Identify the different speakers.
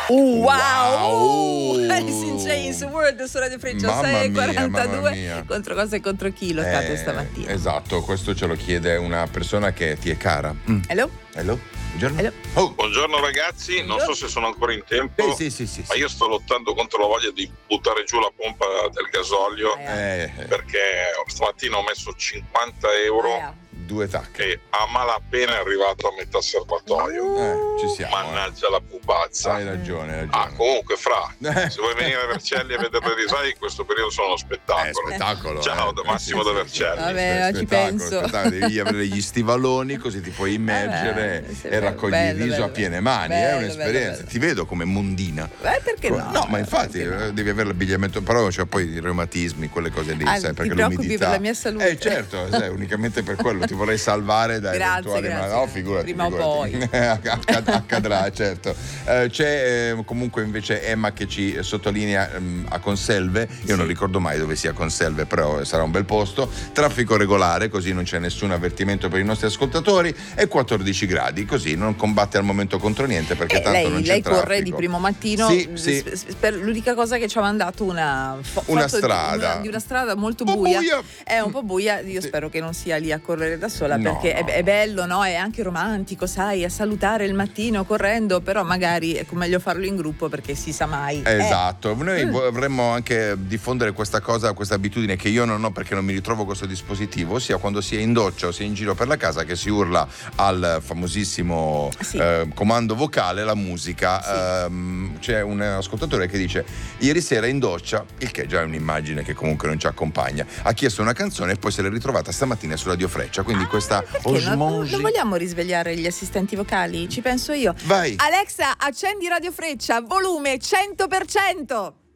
Speaker 1: Wow! Alice in Chains, World su Radio Freccia 6:42. Contro cosa e contro chi lo state stamattina?
Speaker 2: Esatto, questo ce lo chiede una persona che ti è cara.
Speaker 1: Hello?
Speaker 2: Buongiorno.
Speaker 1: Hello?
Speaker 2: Oh.
Speaker 3: Buongiorno ragazzi, non so se sono ancora in tempo,
Speaker 2: Sì.
Speaker 3: ma io sto lottando contro la voglia di buttare giù la pompa del gasolio perché stamattina ho messo 50 euro.
Speaker 2: 2 tacche.
Speaker 3: E a malapena è arrivato a metà serbatoio.
Speaker 2: Ci siamo.
Speaker 3: Mannaggia la pupazza.
Speaker 2: Hai ragione.
Speaker 3: Comunque se vuoi venire a Vercelli a vedere le risaie, in questo periodo sono uno spettacolo.
Speaker 2: Spettacolo.
Speaker 3: Ciao da Massimo da Vercelli.
Speaker 1: Vabbè, ci penso.
Speaker 2: Devi avere gli stivaloni così ti puoi immergere e raccogli il riso a piene mani. È un'esperienza. Ti vedo come mondina.
Speaker 1: Perché no?
Speaker 2: No, ma infatti devi avere l'abbigliamento, però c'è poi i reumatismi, quelle cose lì, sai, perché
Speaker 1: ti preoccupi
Speaker 2: l'umidità.
Speaker 1: per la mia salute?
Speaker 2: Certo, unicamente per quello ti vorrei salvare da eventuali. No, figurati.
Speaker 1: Prima o poi.
Speaker 2: Accadrà, certo. C'è comunque invece Emma che ci sottolinea a Conselve. Io non ricordo mai dove sia Conselve, però sarà un bel posto. Traffico regolare, così non c'è nessun avvertimento per i nostri ascoltatori, e 14 gradi, così non combatte al momento contro niente, perché tanto non c'è
Speaker 1: lei
Speaker 2: traffico.
Speaker 1: corre di primo mattino.
Speaker 2: Sì.
Speaker 1: L'unica cosa che ci ha mandato una
Speaker 2: strada
Speaker 1: di una strada molto
Speaker 2: un po'
Speaker 1: buia.
Speaker 2: buia.
Speaker 1: È un po' buia. Io spero che non sia lì a correre da sola, perché è bello, no? È anche romantico, sai, a salutare il mattino correndo, però magari è meglio farlo in gruppo, perché si sa mai.
Speaker 2: Esatto. Noi vorremmo anche diffondere questa cosa, questa abitudine che io non ho, perché non mi ritrovo questo dispositivo, ossia quando si è in doccia o si è in giro per la casa, che si urla al famosissimo comando vocale la musica. C'è un ascoltatore che dice: ieri sera in doccia, il che già è un'immagine che comunque non ci accompagna, ha chiesto una canzone e poi se l'è ritrovata stamattina su Radio Freccia, quindi questa osmosi.
Speaker 1: Non vogliamo risvegliare gli assistenti vocali? Ci penso io.
Speaker 2: Vai.
Speaker 1: Alexa, accendi Radio Freccia, volume 100%.